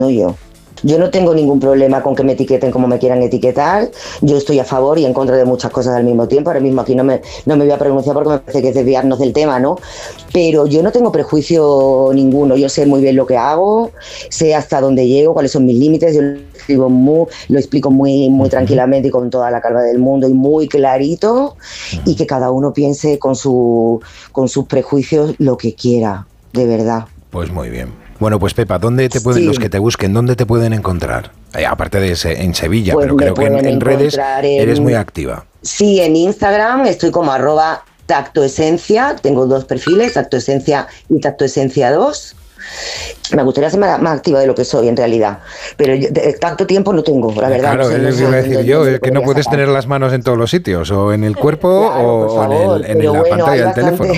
yo. Yo no tengo ningún problema con que me etiqueten como me quieran etiquetar. Yo estoy a favor y en contra de muchas cosas al mismo tiempo. Ahora mismo aquí no me voy a pronunciar porque me parece que es desviarnos del tema, ¿no? Pero yo no tengo prejuicio ninguno. Yo sé muy bien lo que hago, sé hasta dónde llego, cuáles son mis límites. Yo lo explico muy tranquilamente y con toda la calma del mundo y muy clarito, y que cada uno piense con sus prejuicios lo que quiera, de verdad. Pues muy bien. Bueno, pues Pepa, ¿dónde te pueden los que te busquen? ¿Dónde te pueden encontrar? Aparte de en Sevilla, pues pero creo que en redes eres muy activa. Sí, en Instagram estoy como @tactoesencia. Tengo 2 perfiles, Tactoesencia y Tactoesencia 2. Me gustaría ser más activa de lo que soy en realidad, pero tanto tiempo no tengo, la verdad. Claro, es decir yo, que no puedes tener las manos en todos los sitios, o en el cuerpo, claro, o en la pantalla del teléfono.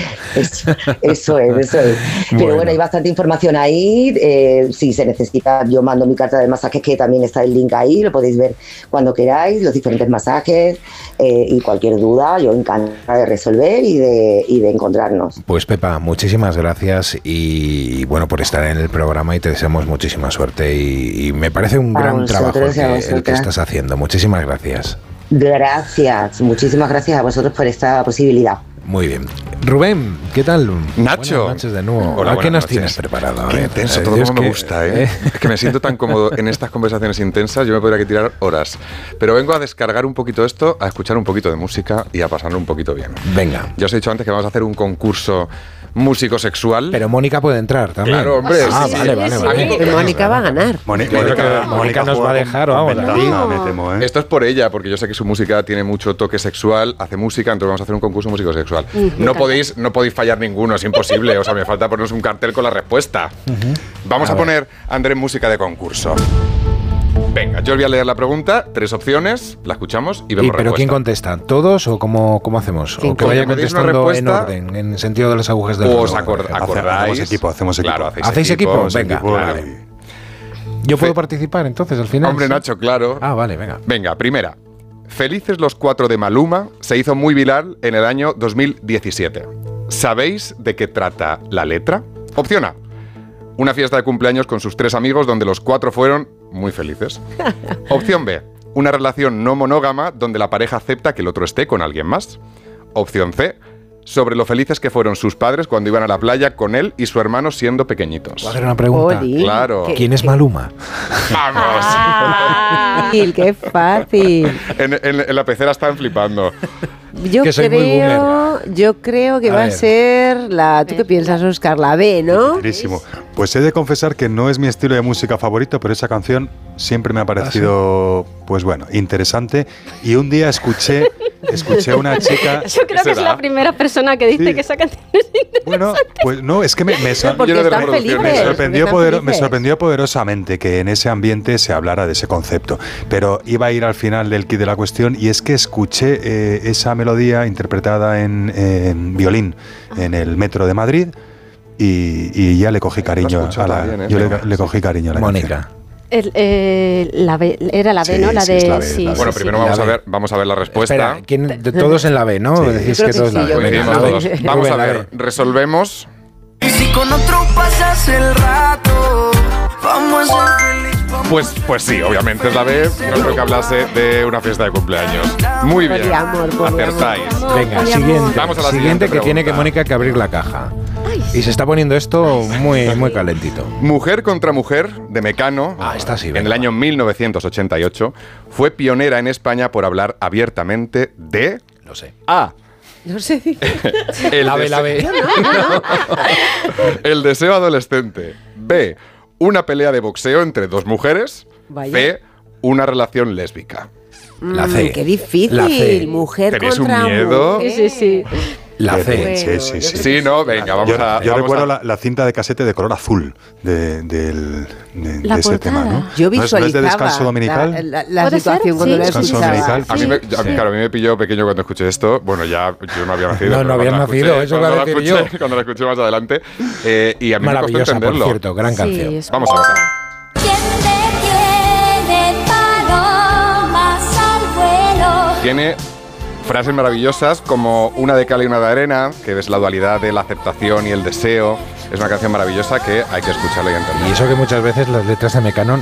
Eso es. Pero bueno, hay bastante información ahí. Si se necesita, yo mando mi carta de masajes, que también está el link ahí, lo podéis ver cuando queráis, los diferentes masajes, y cualquier duda, yo encantada de resolver y de encontrarnos. Pues Pepa, muchísimas gracias y bueno, por estar en el programa, y te deseamos muchísima suerte y me parece un gran trabajo el que estás haciendo. Muchísimas gracias. Gracias, muchísimas gracias a vosotros por esta posibilidad. Muy bien. Rubén, ¿qué tal? Nacho. Buenas noches de nuevo. Hola, ¿Qué nos noches. tienes preparado? Qué intenso, todo como me gusta, ¿eh? Es que me siento tan cómodo en estas conversaciones intensas, yo me podría tirar horas. Pero vengo a descargar un poquito esto, a escuchar un poquito de música y a pasarlo un poquito bien. Venga. Ya os he dicho antes que vamos a hacer un concurso músico sexual. Pero Mónica puede entrar también. Claro, hombre. Vale. Mónica va a ganar. Mónica nos va a dejar, vamos. Me temo, ¿eh? Esto es por ella, porque yo sé que su música tiene mucho toque sexual, hace música, entonces vamos a hacer un concurso músico sexual. No podéis fallar ninguno, es imposible. O sea, me falta poneros un cartel con la respuesta. Vamos a poner, Andrés, música de concurso. Venga, yo os voy a leer la pregunta, 3 opciones, la escuchamos y vemos respuesta. ¿Pero quién contesta? ¿Todos o cómo hacemos? ¿O que vaya contestando en orden, en sentido de las agujas del reloj? ¿Os acordáis? Hacemos equipo. Claro, ¿Hacéis equipo? Venga. Claro. ¿Yo puedo participar entonces al final? Hombre, Nacho, claro. Vale, venga. Venga, primera. Felices los 4 de Maluma se hizo muy viral en el año 2017. ¿Sabéis de qué trata la letra? Opción A. Una fiesta de cumpleaños con sus 3 amigos donde los 4 fueron muy felices. Opción B. Una relación no monógama donde la pareja acepta que el otro esté con alguien más. Opción C. Sobre lo felices que fueron sus padres cuando iban a la playa con él y su hermano siendo pequeñitos. ¿Puedo hacer una pregunta? Claro. ¿Quién es Maluma? ¡Vamos! ¡Qué fácil! En la pecera están flipando. Yo creo que va a ser la... ¿Tú qué piensas, Óscar? La B, ¿no? Clarísimo. Pues he de confesar que no es mi estilo de música favorito, pero esa canción siempre me ha parecido, pues bueno, interesante. Y un día escuché a una chica... Yo creo que es la primera persona que dice que esa canción es interesante. Bueno, pues no, es que me sorprendió poderosamente que en ese ambiente se hablara de ese concepto. Pero iba a ir al final del quid de la cuestión, y es que escuché esa melodía interpretada en violín en el metro de Madrid y ya le cogí cariño a la... Yo le cogí cariño a la Mónica. La B, era la B, ¿no? La de... Sí, es la B, sí, la B. Bueno, primero vamos a ver la respuesta. Espera, de todos en la B, ¿no? Decís que todos en la B. Vamos a ver, resolvemos. Y si con otro pasas el rato, vamos a ser felices. Pues sí, obviamente es la B. No creo que hablase de una fiesta de cumpleaños. Muy bien, acertáis. Venga, siguiente. Vamos a la siguiente que pregunta. tiene que Mónica que abrir la caja. Y se está poniendo esto muy calentito. Mujer contra Mujer, de Mecano, esta sí, en el año 1988, fue pionera en España por hablar abiertamente de... Lo sé. A. No sé. La B. El deseo adolescente. B. Una pelea de boxeo entre 2 mujeres. Vaya. C. Una relación lésbica. La C. Qué difícil. La C. Mujer ¿Tenéis contra un miedo? mujer. Sí. La C. Sí. Sí, no, venga, vamos a... Yo vamos recuerdo a- la cinta de casete de color azul de La ese portada. tema, ¿no? Yo ¿No es visualizaba de descanso dominical? la ¿Puede situación ser? cuando Sí. la Descanso escuchaba. dominical. Claro, a mí me pilló pequeño cuando escuché esto. Bueno, yo no había nacido. No, pero no habías cuando la nacido, escuché- eso cuando iba a la decir escuché- yo. Cuando la escuché más adelante. Y a mí me costó Maravillosa, por entenderlo. cierto, gran canción. Sí, es Vamos a ver. ¿Quién detiene palomas al vuelo? Tiene frases maravillosas como una de cal y una de arena, que es la dualidad de la aceptación y el deseo. Es una canción maravillosa que hay que escucharla y entender. Y eso que muchas veces las letras de Mecano